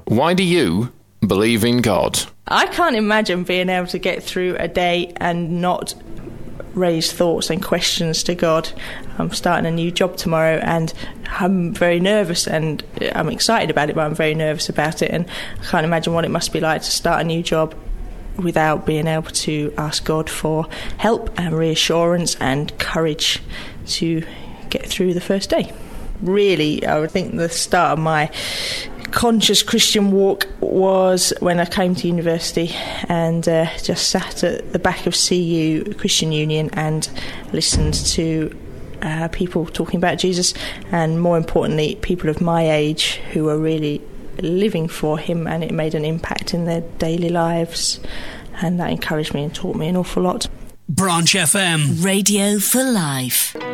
Why do you believe in God? I can't imagine being able to get through a day and not raise thoughts and questions to God. I'm starting a new job tomorrow and I'm very nervous, and I'm excited about it, but I'm very nervous about it, and I can't imagine what it must be like to start a new job without being able to ask God for help and reassurance and courage to get through the first day. Really, I would think the start of my conscious Christian walk was when I came to university and just sat at the back of CU, Christian Union, and listened to people talking about Jesus, and more importantly, people of my age who were really living for him, and it made an impact in their daily lives, and that encouraged me and taught me an awful lot. Branch FM. Radio for Life.